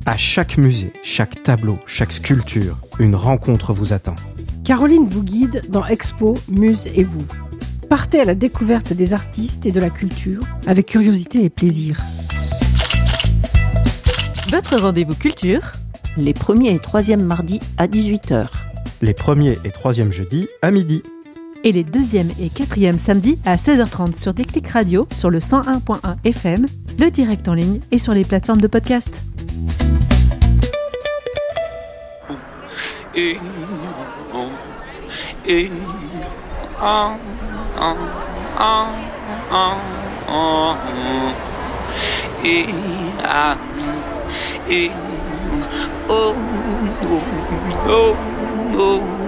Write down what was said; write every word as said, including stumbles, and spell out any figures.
À chaque musée, chaque tableau, chaque sculpture, une rencontre vous attend. Caroline vous guide dans Expo, Muse et vous. Partez à la découverte des artistes et de la culture avec curiosité et plaisir. Votre rendez-vous culture, les premiers et troisièmes mardis à dix-huit heures. Les premiers et troisièmes jeudis à midi. Et les deuxième et quatrième samedis à seize heures trente sur Déclic Radio, sur le cent un point un F M, le direct en ligne et sur les plateformes de podcast. Et, et, ah, ah, ah, ah, ah, et, ah, et, oh, oh, oh, oh.